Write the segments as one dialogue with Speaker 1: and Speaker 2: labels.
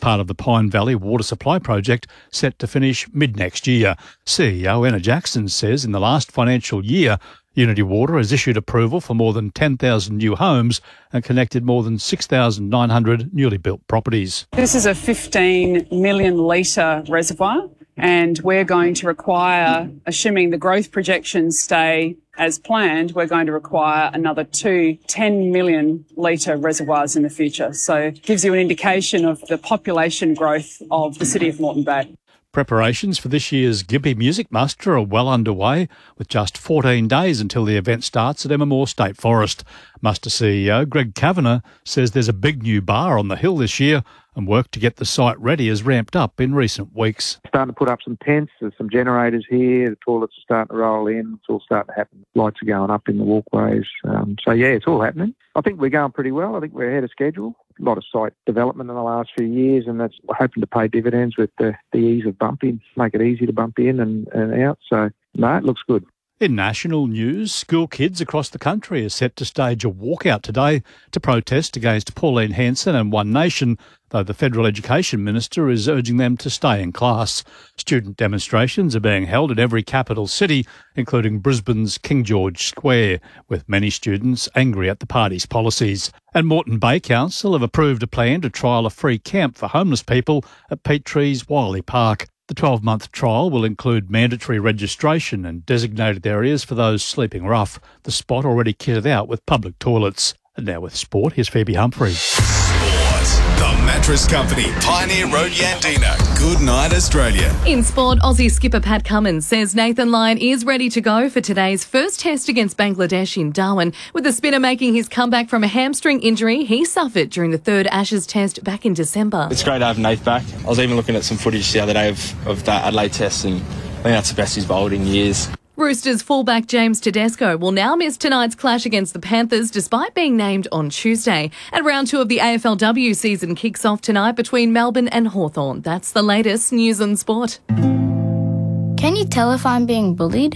Speaker 1: part of the Pine Valley water supply project set to finish mid-next year. CEO Anna Jackson says in the last financial year, Unity Water has issued approval for more than 10,000 new homes and connected more than 6,900 newly built properties.
Speaker 2: This is a 15 million litre reservoir, and we're going to require, assuming the growth projections stay as planned, we're going to require another 2 10 million litre reservoirs in the future. So it gives you an indication of the population growth of the city of Moreton Bay.
Speaker 1: Preparations for this year's Gympie Music Muster are well underway, with just 14 days until the event starts at Emmamore State Forest. Muster CEO Greg Kavanagh says there's a big new bar on the hill this year, and work to get the site ready has ramped up in recent weeks.
Speaker 3: Starting to put up some tents, there's some generators here, the toilets are starting to roll in, it's all starting to happen. Lights are going up in the walkways. It's all happening. I think we're going pretty well. I think we're ahead of schedule. A lot of site development in the last few years, and that's hoping to pay dividends with the ease of bumping, make it easy to bump in and out. So, no, it looks good.
Speaker 1: In national news, school kids across the country are set to stage a walkout today to protest against Pauline Hanson and One Nation, though the Federal Education Minister is urging them to stay in class. Student demonstrations are being held in every capital city, including Brisbane's King George Square, with many students angry at the party's policies. And Moreton Bay Council have approved a plan to trial a free camp for homeless people at Petree's Wiley Park. The 12-month trial will include mandatory registration and designated areas for those sleeping rough. The spot already kitted out with public toilets. And now with sport, here's Phoebe Humphrey.
Speaker 4: The Mattress Company, Pioneer Road, Yandina. Good night, Australia.
Speaker 5: In sport, Aussie skipper Pat Cummins says Nathan Lyon is ready to go for today's first test against Bangladesh in Darwin, with the spinner making his comeback from a hamstring injury he suffered during the third Ashes test back in December.
Speaker 6: It's great to have Nath back. I was even looking at some footage the other day of that Adelaide test, and I think that's the best he's bowled in years.
Speaker 5: Roosters fullback James Tedesco will now miss tonight's clash against the Panthers despite being named on Tuesday. And round 2 of the AFLW season kicks off tonight between Melbourne and Hawthorn. That's the latest news and sport.
Speaker 7: Can you tell if I'm being bullied?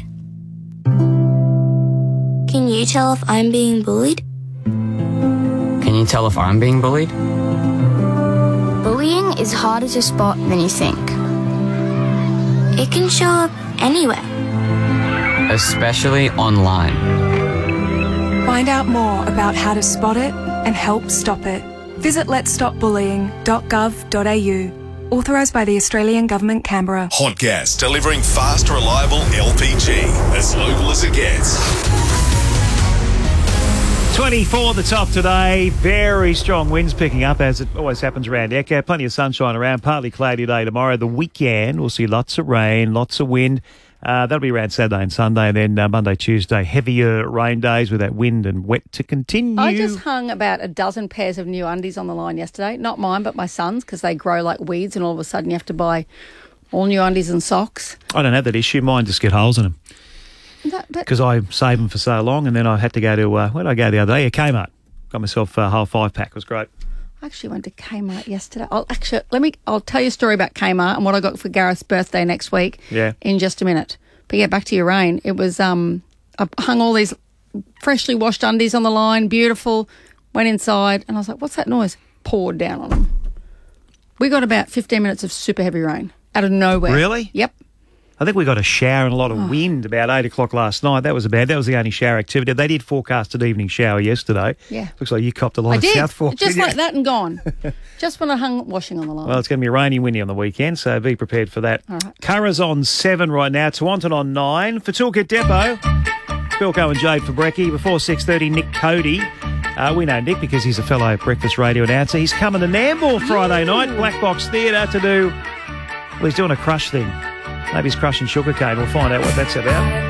Speaker 7: Can you tell if I'm being bullied?
Speaker 8: Can you tell if I'm being bullied?
Speaker 7: Bullying is harder to spot than you think. It can show up anywhere.
Speaker 8: Especially online.
Speaker 9: Find out more about how to spot it and help stop it. Visit letsstopbullying.gov.au. Authorised by the Australian Government, Canberra.
Speaker 4: Hot Gas, delivering fast, reliable LPG. As local as it gets.
Speaker 10: 24 the top today. Very strong winds picking up, as it always happens around Echo. Plenty of sunshine around. Partly cloudy day tomorrow. The weekend, we'll see lots of rain, lots of wind. That'll be around Saturday and Sunday, and then Monday, Tuesday, heavier rain days with that wind and wet to continue.
Speaker 11: I just hung about a dozen pairs of new undies on the line yesterday. Not mine, but my son's, because they grow like weeds, and all of a sudden you have to buy all new undies and socks.
Speaker 10: I don't have that issue. Mine just get holes in them. Because I save them for so long, and then I had to go to, where did I go the other day? Kmart. Got myself a whole 5-pack. It was great.
Speaker 11: I actually went to Kmart yesterday. I'll tell you a story about Kmart and what I got for Gareth's birthday next week in just a minute. But yeah, back to your rain. It was, I hung all these freshly washed undies on the line, beautiful, went inside, and I was like, what's that noise? Poured down on them. We got about 15 minutes of super heavy rain out of nowhere.
Speaker 10: Really?
Speaker 11: Yep.
Speaker 10: I think we got a shower and a lot of wind about 8 o'clock last night. That was about. That was the only shower activity. They did forecast an evening shower yesterday.
Speaker 11: Yeah.
Speaker 10: Looks like you copped a lot of South Fork.
Speaker 11: Just like that and gone. Just when I hung washing on the line.
Speaker 10: Well, it's going to be rainy, windy on the weekend, so be prepared for that.
Speaker 11: All right.
Speaker 10: Curra's on 7 right now. Tawantin on 9. For Toolkit Depot, Bilko and Jade for Brekkie. Before 6:30, Nick Cody. We know Nick because he's a fellow breakfast radio announcer. He's coming to Nambour Friday night, Black Box Theatre, to do... Well, he's doing a crush thing. Maybe he's crushing sugarcane. We'll find out what that's about.